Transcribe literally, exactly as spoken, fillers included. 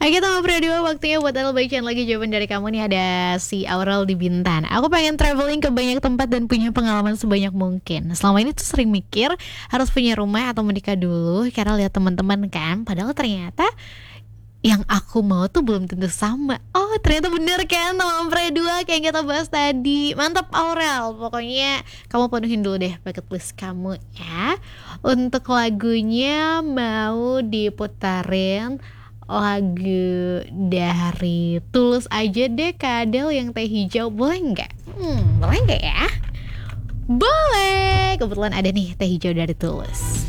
Oke, Tama Pradua, waktunya buat Adel bacain lagi jawaban dari kamu nih. Ada si Aurel di Bintan. Aku pengen traveling ke banyak tempat dan punya pengalaman sebanyak mungkin. Selama ini tuh sering mikir harus punya rumah atau menikah dulu karena lihat teman-teman kan. Padahal ternyata yang aku mau tuh belum tentu sama. Oh, ternyata bener kan Tama Pradua kayak yang kita bahas tadi. Mantap Aurel. Pokoknya kamu penuhin dulu deh bucket list kamu ya. Untuk lagunya mau diputarin lagu dari Tulus aja deh, Kadel yang teh hijau. Boleh nggak? Hmm, boleh nggak ya? Boleh. Kebetulan ada nih teh hijau dari Tulus.